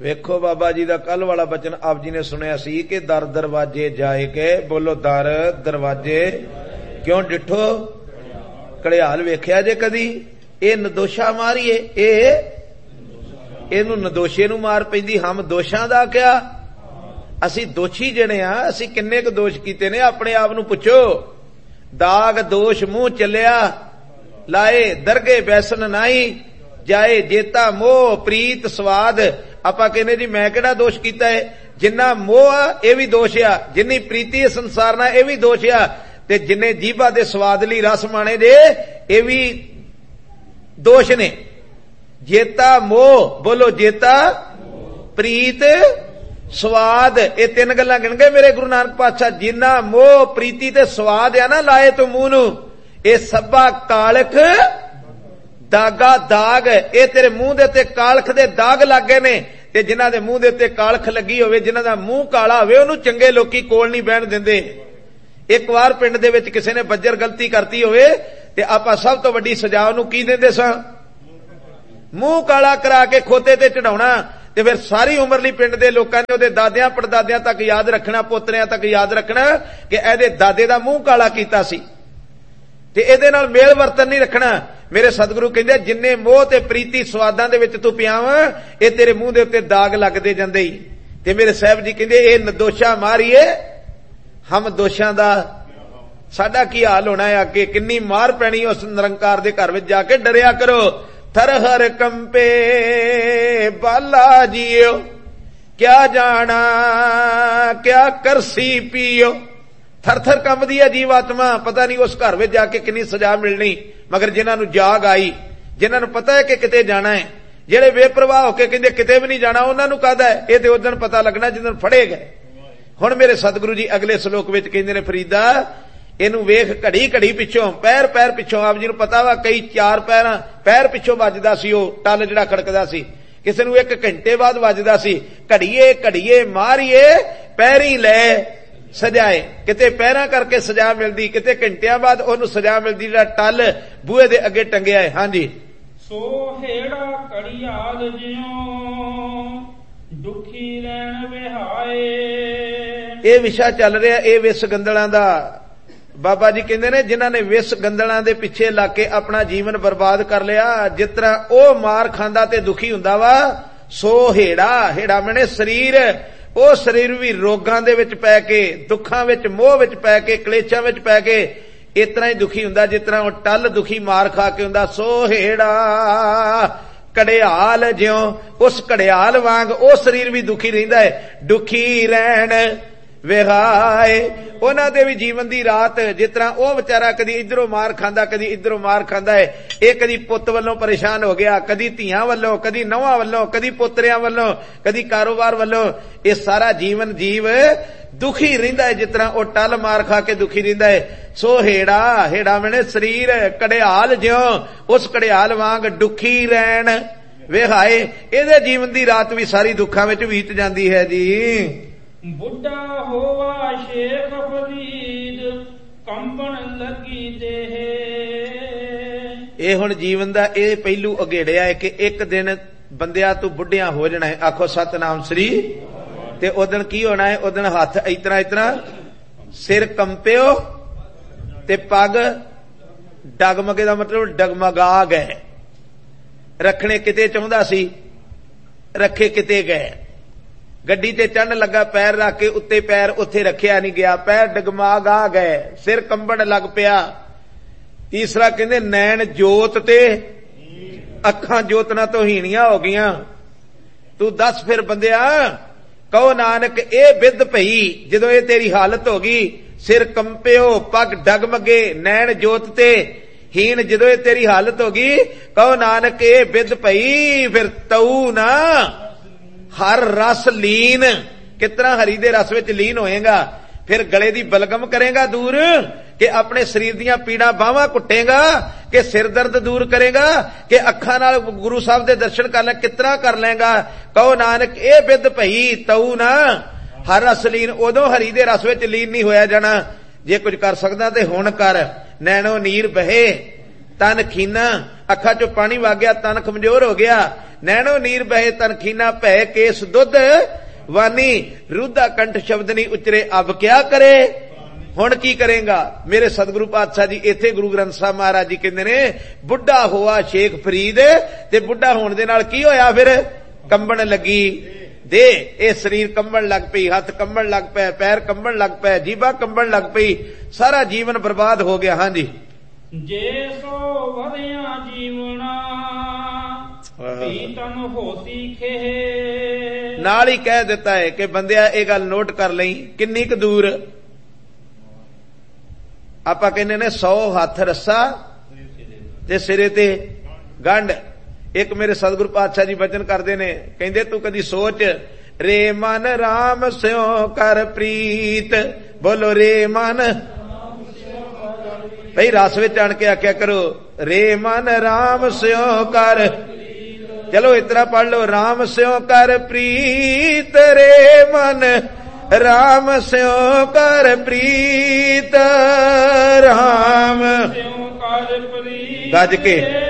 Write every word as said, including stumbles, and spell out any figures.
ਵੇਖੋ बाबा जी का कल वाला बचन आप जी ने सुनिया सी कि दर दरवाजे जाए के, बोलो दर दरवाजे क्यों डिठो घड़ियाल वेख्या जे कदी? ये नदोशा मारीए, इनू नदोशे नू मार पैंदी। हम दोषां दा क्या, असी दोषी जने आ, असी किन्ने क दोष कीते ने? अपने आप नू पुछो। दाग दोष मुंह चलिया लाए, दरगे बैसन नाई जाए, जेता मोह प्रीत स्वाद। आपां कहने जी मैं किहड़ा दोष कीता है? जिन्ना मोह आ यह भी दोष आ, जिन्नी प्रीति है संसार नाल यह भी दोष आ, ते जिन्ने जीभा दे स्वाद लई रस माणे जे ये भी दोष ने। जेता मोह, बोलो जेता प्रीत स्वाद, ये तीन गल्लां गिण गए मेरे गुरु नानक पातशाह। जिन्ना मोह प्रीति ते स्वाद आ ना लाए तो मूंह नू, ये सब्बा कालख दागा दाग, ये तेरे मुंह दे ते कालख दे दाग लग गए ने। ते जिन्हां दे मुंह दे ते कालख लगी होवे, जिन्हां दा मुंह काला होवे, ओनू चंगे लोकी कोल नहीं बहन दिंदे। एक बार पिंड दे विच किसी ने बज्जर गलती करती होवे ते आपां सब तो वड्डी सजा ओनू की दिंदे सां? मुंह काला करा के खोते ते चढ़ाउणा। ते फिर सारी उम्र लई पिंड दे लोकां ने ओहदे दादियां पड़दादियां तक याद रखना, पोतरियां तक याद रखना कि इहदे दादे दा मुंह काला कीता सी ते इहदे नाल मेल वर्तन नहीं रखना। मेरे सतगुरु कहंदे जिन्ने मोह ते प्रीति स्वादां दे विच तू पिया वा, ये तेरे मुंह दे उत्ते दाग लगदे जांदे ही। ते मेरे साहब जी कहंदे ये नदोशा मारीए, हम दोषां दा साडा की हाल होना है अगे, किन्नी मार पैनी उस निरंकार दे घर विच जाके। डरिया करो थरहर कंपे बाला जियो, क्या जाना क्या करसी पियो। थर थर कंबदी है जीवात्मा, पता नहीं उस घर में जाके कितनी सजा मिलनी। मगर जिन्हां नूं जाग आई, जिन्हां नूं पता है कि किते जाना है, जेड़े बेप्रवाह होके कहंदे किते भी नहीं जाना, उन्हां नूं कहदा है ये ते उदन पता लगना जिदन फड़े गए। हुण मेरे सतगुरु जी अगले श्लोक विच कहंदे ने फरीदा इनू वेख घड़ी घड़ी पिछों, पैर पैर पिछों। आप जी नूं पता वा कई चार पैर पैर पिछों वजदा सी, ओ टल जिहड़ा खड़कदा सी, किसे नूं एक घंटे बाद वजदा सी। घड़ीए घड़ीए मारिए पैरी लै सजाए, किते पैरां करके सजा मिलदी, किते घंटियां बाद ओनू सजा मिलदी जिहड़ा टल बूहे दे अगे टंगिया है। हां जी। सो हेड़ा घड़ियाल जियों दुखी रहन विहाए। ये विषा चल रहा ये विस गंदलां दा। बाबा जी कहंदे ने जिन्हां ने विस गंदलां दे पिछे लग के अपना जीवन बर्बाद कर लिया, जिस तरह ओ मार खांदा ते दुखी हुंदा वा, सो हेड़ा, हेड़ा मैंने शरीर, ਉਹ शरीर भी रोगां दे विच पै के, दुखां विच, मोह विच पै के, कलेचां विच पै के इतना ही दुखी हुंदा जिस तरह ਉਹ टल दुखी मार खा के हुंदा। सो हेड़ा घड़ियाल ज्यों, उस घड़ियाल वांग ਉਹ शरीर भी दुखी रहिंदा है। दुखी रहण विहाए, उन्हां दे भी जीवन दी रात जिस तरह ਉਹ विचारा कदी इधरों मार खांदा, कदी इधरों मार खांदा है। ਇਹ कदी पुत वल्लों परेशान हो गया, कदी ਧੀਆਂ ਵੱਲੋਂ, कदी नौहां ਵੱਲੋਂ, कदी पोतरियां ਵੱਲੋਂ, कदी कारोबार ਵੱਲੋਂ। ਇਹ सारा जीवन जीव दुखी रहिंदा है जिस तरह ਉਹ टल मार खा के दुखी रहिंदा है। सो हेड़ा, हेड़ा मैंने शरीर घड़ियाल ज्यों, उस घड़ियाल वांग दुखी रहण विहाए। ਇਹਦੇ जीवन दी रात भी सारी दुखां विच बीत जांदी है जी। बुढ़ा होवा शेख फरीद कंबन लगी देह। ਇਹ ਹੁਣ जीवन ਦਾ ਇਹ ਪਹਿलू ਅਗੇੜਿਆ ਹੈ ਕਿ ਇੱਕ ਦਿਨ ਬੰਦਿਆਂ ਤੋਂ ਬੁੱਢਿਆਂ ਹੋ ਜਾਣਾ ਹੈ। ਆਖੋ ਸਤਨਾਮ ਸ੍ਰੀ। ਤੇ ਉਦਣ ਕੀ ਹੋਣਾ ਹੈ? ਉਦਣ ਹੱਥ ਇਤਨਾ ਇਤਨਾ, ਸਿਰ ਕੰਪਿਓ ਤੇ ਪੱਗ ਡਗਮਗੇ ਦਾ ਮਤਲਬ ਡਗਮਗਾ ਗਏ। ਰੱਖਣੇ ਕਿਤੇ ਚਾਹੁੰਦਾ ਸੀ, ਰੱਖੇ ਕਿਤੇ ਗਏ। ਗੱਡੀ ਤੇ ਚੜਨ ਲੱਗਾ, ਪੈਰ ਰੱਖ ਕੇ ਉੱਤੇ ਪੈਰ ਉੱਥੇ ਰੱਖਿਆ ਨਹੀਂ ਗਿਆ, ਪੈਰ ਡਗਮਗਾ ਗਏ, ਸਿਰ ਕੰਬਣ ਲੱਗ ਪਿਆ। ਤੀਸਰਾ ਕਹਿੰਦੇ ਨੈਣ ਜੋਤ ਤੇ ਅੱਖਾਂ ਜੋਤਨਾ ਤੋਂ ਹੀਣੀਆਂ ਹੋ ਗਈਆਂ। ਤੂੰ ਦੱਸ ਫਿਰ ਬੰਦਿਆ, ਕਹੋ ਨਾਨਕ ਇਹ ਬਿੱਧ ਪਈ ਜਦੋਂ ਇਹ ਤੇਰੀ ਹਾਲਤ ਹੋ ਗਈ। ਸਿਰ ਕੰਪਿਓ, ਪੱਗ ਡਗਮਗੇ, ਨੈਣ ਜੋਤ ਤੇ ਹੀਣ ਜਦੋਂ ਇਹ ਤੇਰੀ ਹਾਲਤ ਹੋ ਗਈ, ਕਹੋ ਨਾਨਕ ਇਹ ਬਿੱਧ ਪਈ। ਫਿਰ ਤਊ ਨਾ हर रस लीन, कितना हरी दे रस विच लीन होएगा। फिर गले दी बलगम करेगा दूर, कि अपने शरीर दियां पीड़ा बावां कुटेगा, कि सिर दर्द दूर करेगा, कि अखां नाल गुरु साहब दे दर्शन कर ले, कितना कर लेगा। कहो नानक ए बिद भई तऊ ना हर रस लीन। उदों हरी दे रस विच लीन नहीं होया जाना। जे कुछ कर सकदा ते हुण कर। नैणों नीर बहे तन खीना, ਅੱਖਾਂ ਚੋਂ ਪਾਣੀ ਵਗ ਗਿਆ, ਤਨ ਕਮਜ਼ੋਰ ਹੋ ਗਿਆ। ਨੈਣੋ ਨੀਰ ਬਹੇ ਤਨ ਖੀਨਾ ਭੈ ਕੇਸ ਦੁੱਧ ਵਾਨੀ, ਰੁੱਧਾ ਕੰਠ ਸ਼ਬਦ ਨਹੀਂ ਉਚਰੇ ਅਬ ਕਿਆ ਕਰੇ। ਹੁਣ ਕੀ ਕਰੇਗਾ। ਮੇਰੇ ਸਤਿਗੁਰੂ ਪਾਤਸ਼ਾਹ ਜੀ ਇੱਥੇ ਗੁਰੂ ਗ੍ਰੰਥ ਸਾਹਿਬ ਮਹਾਰਾਜ ਜੀ ਕਹਿੰਦੇ ਨੇ ਬੁੱਢਾ ਹੋਆ ਸ਼ੇਖ ਫਰੀਦ, ਤੇ ਬੁੱਢਾ ਹੋਣ ਦੇ ਨਾਲ ਕੀ ਹੋਇਆ ਫਿਰ, ਕੰਬਣ ਲੱਗੀ ਦੇ। ਇਹ ਸਰੀਰ ਕੰਬਣ ਲੱਗ ਪਈ, ਹੱਥ ਕੰਬਣ ਲੱਗ ਪਏ, ਪੈਰ ਕੰਬਣ ਲੱਗ ਪਏ, ਜੀਭਾ ਕੰਬਣ ਲੱਗ ਪਈ, ਸਾਰਾ ਜੀਵਨ ਬਰਬਾਦ ਹੋ ਗਿਆ। ਹਾਂਜੀ, ਜੇ ਸੋ ਵਧਿਆ ਜੀਵਨਾ ਪੀਤਨ ਹੋਤੀ ਖੇ। ਨਾਲ ਹੀ ਕਹਿ ਦਿੱਤਾ ਹੈ ਕਿ ਬੰਦਿਆ ਇਹ ਗੱਲ ਨੋਟ ਕਰ ਲਈ, ਕਿੰਨੀ ਕੁ ਦੂਰ ਆਪਾਂ ਕਹਿੰਦੇ ਨੇ ਸੌ ਹੱਥ ਰੱਸਾ ਤੇ ਸਿਰੇ ਤੇ ਗੰਢ। ਇੱਕ ਮੇਰੇ ਸਤਿਗੁਰੂ ਪਾਤਸ਼ਾਹ ਜੀ ਬਚਨ ਕਰਦੇ ਨੇ, ਕਹਿੰਦੇ ਤੂੰ ਕਦੀ ਸੋਚ ਰੇ ਮਨ ਰਾਮ ਸਿਓ ਕਰ ਪ੍ਰੀਤ। ਬੋਲੋ ਰੇ ਮਨ, ਭਈ ਰਸ ਵਿੱਚ ਆਣ ਕੇ ਆਖਿਆ ਕਰੋ ਰੇ ਮਨ ਰਾਮ ਸਿਓ ਕਰ। ਚਲੋ ਇਤਨਾ ਪੜ ਲਓ, ਰਾਮ ਸਿਓ ਕਰ ਪ੍ਰੀਤ, ਰੇ ਮਨ ਰਾਮ ਸਿਓ ਕਰ ਪ੍ਰੀਤ, ਰਾਮ ਸਿਓ ਕਰ ਪ੍ਰੀਤ, ਗੱਜ ਕੇ